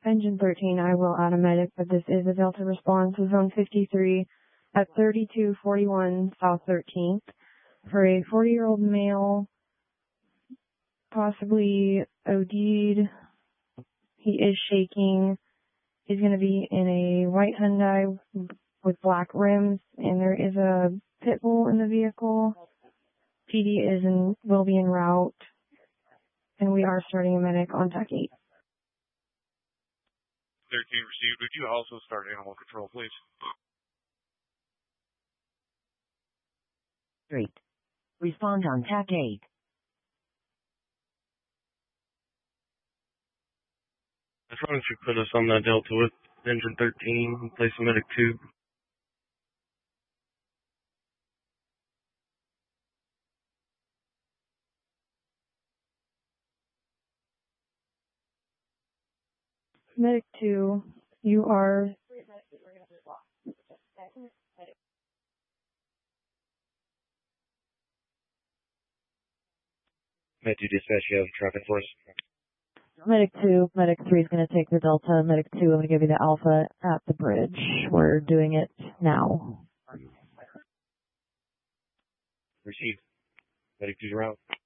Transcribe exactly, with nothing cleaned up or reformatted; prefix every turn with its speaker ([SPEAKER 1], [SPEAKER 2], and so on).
[SPEAKER 1] Engine thirteen, I will add a medic, but this is a Delta response to Zone fifty-three at thirty-two forty-one South thirteenth for a forty-year-old male, possibly O D'd. He is shaking. He's going to be in a white Hyundai with black rims, and there is a pit bull in the vehicle. P D is in, will be en route, and we are starting a medic on Tech eight.
[SPEAKER 2] thirteen received. Would you also start animal control, please?
[SPEAKER 3] Great. Respond on Tech eight.
[SPEAKER 2] As long as you put us on that Delta with engine thirteen and place a medic two.
[SPEAKER 1] Medic two, you are...
[SPEAKER 2] Med two dispatch, you have traffic for us.
[SPEAKER 4] Medic two, Medic three is going to take the Delta. Medic two, I'm going to give you the Alpha at the bridge. We're doing it now.
[SPEAKER 2] Received. Medic two's around.